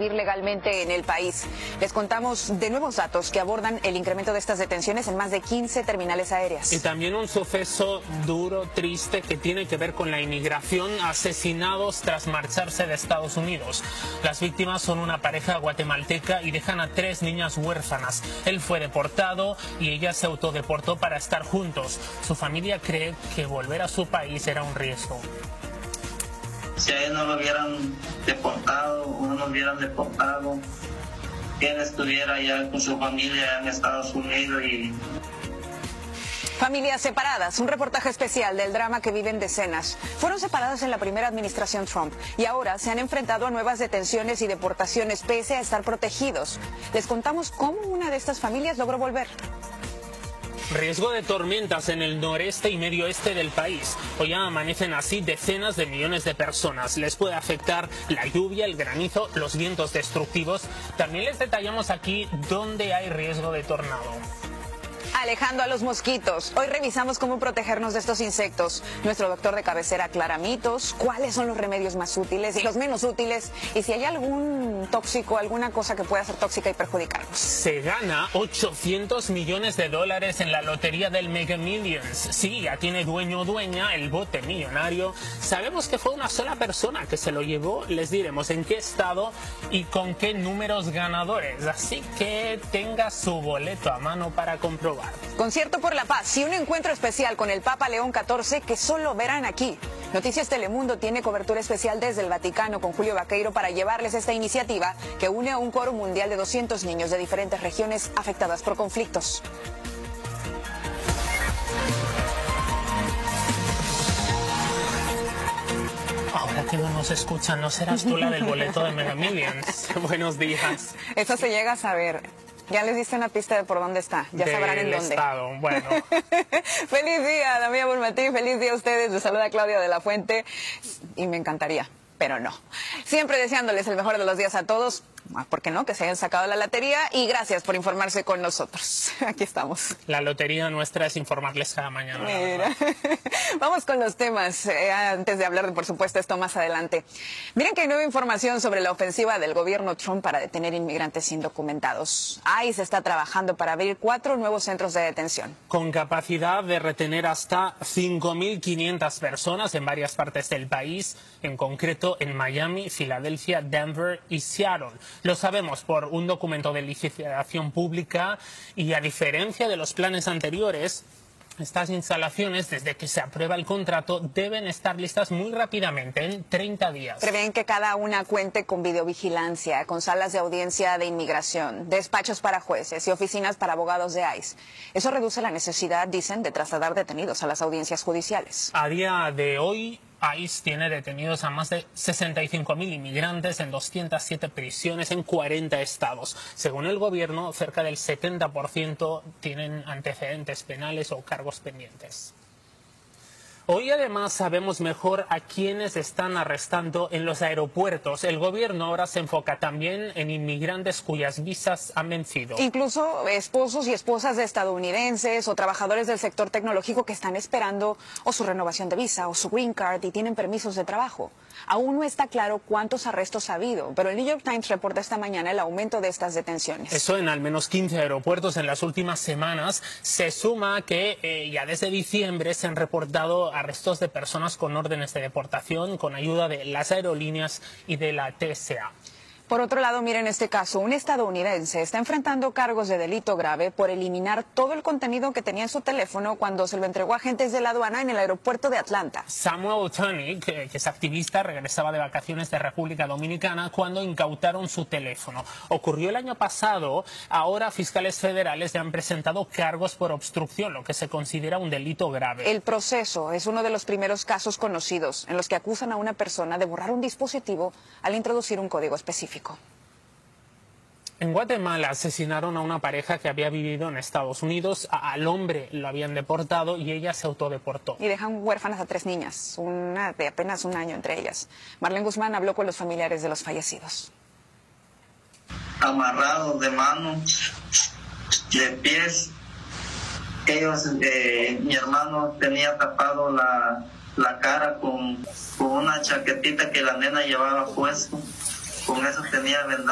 vivir legalmente en el país. Les contamos de nuevos datos que abordan el incremento de estas detenciones en más de 15 terminales aéreas. Y también un suceso duro, triste, que tiene que ver con la inmigración, asesinados tras marcharse de Estados Unidos. Las víctimas son una pareja guatemalteca y dejan a 3 niñas huérfanas. Él fue deportado y ella se autodeportó para estar juntos. Su familia cree que volver a su país era un riesgo. Si a él no lo hubieran deportado o no lo hubieran deportado, que él estuviera ya con su familia en Estados Unidos y... Familias separadas, un reportaje especial del drama que viven decenas. Fueron separadas en la primera administración Trump y ahora se han enfrentado a nuevas detenciones y deportaciones pese a estar protegidos. Les contamos cómo una de estas familias logró volver. Riesgo de tormentas en el noreste y medio oeste del país. Hoy ya amanecen así decenas de millones de personas. Les puede afectar la lluvia, el granizo, los vientos destructivos. También les detallamos aquí dónde hay riesgo de tornado. Alejando a los mosquitos. Hoy revisamos cómo protegernos de estos insectos. Nuestro doctor de cabecera aclara mitos, cuáles son los remedios más útiles y los menos útiles, y si hay algún tóxico, alguna cosa que pueda ser tóxica y perjudicarnos. Se gana 800 millones de dólares en la lotería del Mega Millions. Sí, ya tiene dueño o dueña el bote millonario. Sabemos que fue una sola persona que se lo llevó. Les diremos en qué estado y con qué números ganadores. Así que tenga su boleto a mano para comprobar. Concierto por la Paz y un encuentro especial con el Papa León XIV que solo verán aquí. Noticias Telemundo tiene cobertura especial desde el Vaticano con Julio Vaqueiro para llevarles esta iniciativa que une a un coro mundial de 200 niños de diferentes regiones afectadas por conflictos. Ahora que no nos escuchan, ¿no serás tú la del boleto de Mega Millions? Buenos días. Eso se llega a saber. Ya les diste una pista de por dónde está. Ya sabrán en dónde. Estado. Bueno. Feliz día, Damián Bonmatí. Feliz día a ustedes. Les saluda Claudia de la Fuente. Y me encantaría, pero no. Siempre deseándoles el mejor de los días a todos. ¿Por qué no? Que se hayan sacado la lotería. Y gracias por informarse con nosotros. Aquí estamos. La lotería nuestra es informarles cada mañana. Mira. Vamos con los temas. Antes de hablar de, por supuesto, esto más adelante. Miren que hay nueva información sobre la ofensiva del gobierno Trump para detener inmigrantes indocumentados. ICE está trabajando para abrir 4 nuevos centros de detención. Con capacidad de retener hasta 5.500 personas en varias partes del país, en concreto en Miami, Filadelfia, Denver y Seattle. Lo sabemos por un documento de licitación pública y a diferencia de los planes anteriores, estas instalaciones, desde que se aprueba el contrato, deben estar listas muy rápidamente, en 30 días. Prevén que cada una cuente con videovigilancia, con salas de audiencia de inmigración, despachos para jueces y oficinas para abogados de ICE. Eso reduce la necesidad, dicen, de trasladar detenidos a las audiencias judiciales. A día de hoy, ICE tiene detenidos a más de 65.000 inmigrantes en 207 prisiones en 40 estados. Según el gobierno, cerca del 70% tienen antecedentes penales o cargos pendientes. Hoy además sabemos mejor a quienes están arrestando en los aeropuertos. El gobierno ahora se enfoca también en inmigrantes cuyas visas han vencido. Incluso esposos y esposas de estadounidenses o trabajadores del sector tecnológico que están esperando o su renovación de visa o su green card y tienen permisos de trabajo. Aún no está claro cuántos arrestos ha habido, pero el New York Times reporta esta mañana el aumento de estas detenciones. Eso en al menos 15 aeropuertos en las últimas semanas. Se suma que ya desde diciembre se han reportado arrestos de personas con órdenes de deportación con ayuda de las aerolíneas y de la TSA. Por otro lado, miren este caso. Un estadounidense está enfrentando cargos de delito grave por eliminar todo el contenido que tenía en su teléfono cuando se lo entregó a agentes de la aduana en el aeropuerto de Atlanta. Samuel Tony, que es activista, regresaba de vacaciones de República Dominicana cuando incautaron su teléfono. Ocurrió el año pasado. Ahora fiscales federales le han presentado cargos por obstrucción, lo que se considera un delito grave. El proceso es uno de los primeros casos conocidos en los que acusan a una persona de borrar un dispositivo al introducir un código específico. En Guatemala asesinaron a una pareja que había vivido en Estados Unidos. Al hombre lo habían deportado y ella se autodeportó. Y dejan huérfanas a 3 niñas, una de apenas 1 año entre ellas. Marlene Guzmán habló con los familiares de los fallecidos. Amarrados de manos, de pies. Ellos, mi hermano tenía tapado la cara con una chaquetita que la nena llevaba puesto. Con eso tenía vendado.